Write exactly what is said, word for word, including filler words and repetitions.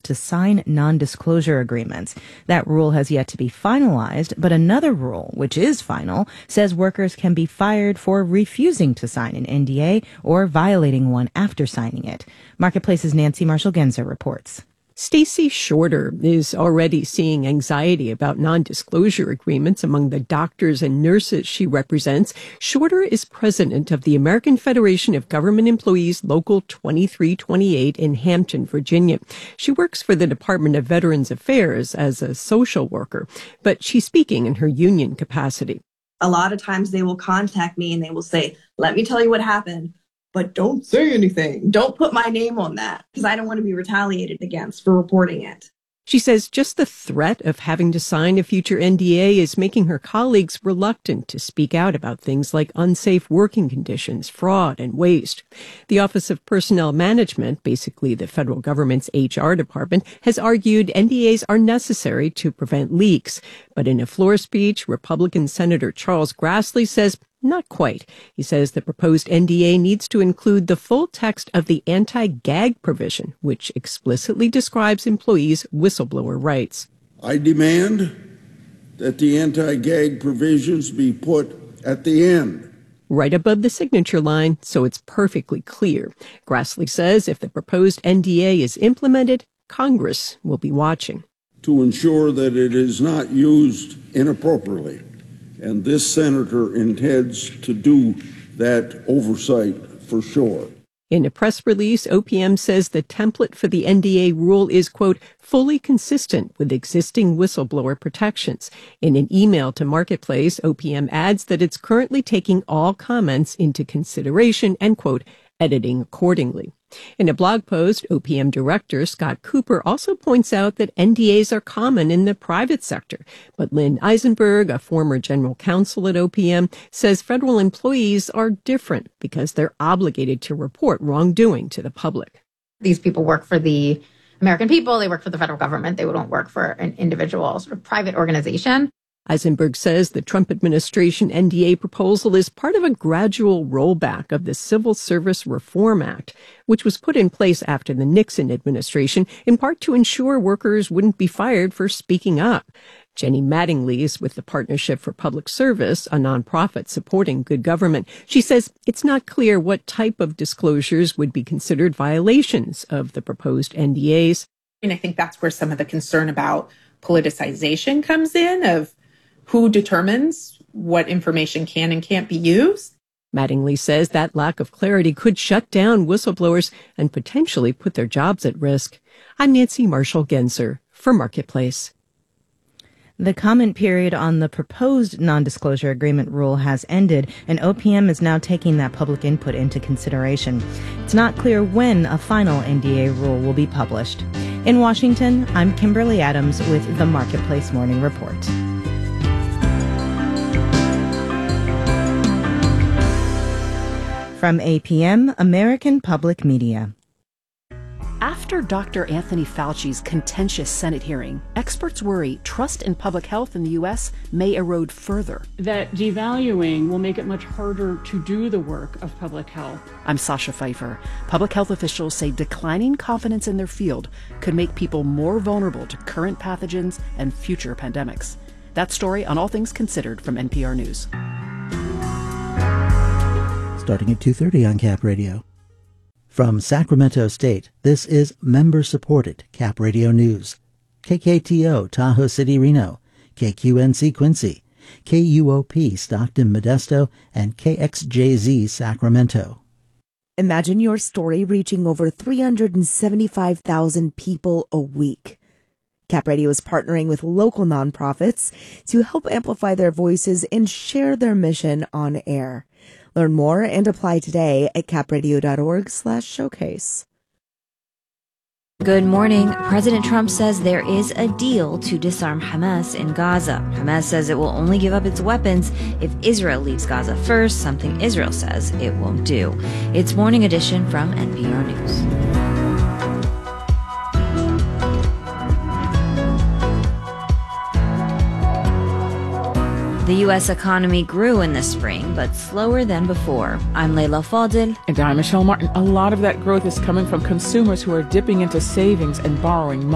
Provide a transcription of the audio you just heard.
to sign non-disclosure agreements. That rule has yet to be finalized, but another rule, which is final, says workers can be fired for refusing to sign an N D A or violating one after signing it. Marketplace's Nancy Marshall-Genzer reports. Stacy Shorter is already seeing anxiety about non-disclosure agreements among the doctors and nurses she represents. Shorter is president of the American Federation of Government Employees Local twenty-three twenty-eight in Hampton, Virginia. She works for the Department of Veterans Affairs as a social worker, but she's speaking in her union capacity. A lot of times they will contact me and they will say, let me tell you what happened. But don't say anything. Don't put my name on that because I don't want to be retaliated against for reporting it. She says just the threat of having to sign a future N D A is making her colleagues reluctant to speak out about things like unsafe working conditions, fraud, and waste. The Office of Personnel Management, basically the federal government's H R department, has argued N D As are necessary to prevent leaks. But in a floor speech, Republican Senator Charles Grassley says not quite. He says the proposed N D A needs to include the full text of the anti-gag provision, which explicitly describes employees' whistleblower rights. I demand that the anti-gag provisions be put at the end, right above the signature line, so it's perfectly clear. Grassley says if the proposed N D A is implemented, Congress will be watching. To ensure that it is not used inappropriately. And this senator intends to do that oversight for sure. In a press release, O P M says the template for the N D A rule is, quote, fully consistent with existing whistleblower protections. In an email to Marketplace, O P M adds that it's currently taking all comments into consideration and, quote, editing accordingly. In a blog post, O P M Director Scott Cooper also points out that N D As are common in the private sector. But Lynn Eisenberg, a former general counsel at O P M, says federal employees are different because they're obligated to report wrongdoing to the public. These people work for the American people. They work for the federal government. They don't work for an individual sort of private organization. Eisenberg says the Trump administration N D A proposal is part of a gradual rollback of the Civil Service Reform Act, which was put in place after the Nixon administration, in part to ensure workers wouldn't be fired for speaking up. Jenny Mattingly is with the Partnership for Public Service, a nonprofit supporting good government. She says it's not clear what type of disclosures would be considered violations of the proposed N D As. And I think that's where some of the concern about politicization comes in, of who determines what information can and can't be used. Mattingly says that lack of clarity could shut down whistleblowers and potentially put their jobs at risk. I'm Nancy Marshall-Genzer for Marketplace. The comment period on the proposed non-disclosure agreement rule has ended, and O P M is now taking that public input into consideration. It's not clear when a final N D A rule will be published. In Washington, I'm Kimberly Adams with the Marketplace Morning Report. From A P M, American Public Media. After Doctor Anthony Fauci's contentious Senate hearing, experts worry trust in public health in the U S may erode further. That devaluing will make it much harder to do the work of public health. I'm Sasha Pfeiffer. Public health officials say declining confidence in their field could make people more vulnerable to current pathogens and future pandemics. That story on All Things Considered from N P R News. Starting at two thirty on Cap Radio. From Sacramento State, this is member-supported Cap Radio News. K K T O Tahoe City, Reno, K Q N C Quincy, K U O P Stockton, Modesto, and K X J Z Sacramento. Imagine your story reaching over three hundred seventy-five thousand people a week. Cap Radio is partnering with local nonprofits to help amplify their voices and share their mission on air. Learn more and apply today at capradio.org slash showcase. Good morning. President Trump says there is a deal to disarm Hamas in Gaza. Hamas says it will only give up its weapons if Israel leaves Gaza first, something Israel says it won't do. It's Morning Edition from N P R News. The U S economy grew in the spring, but slower than before. I'm Leila Fadil. And I'm Michelle Martin. A lot of that growth is coming from consumers who are dipping into savings and borrowing money.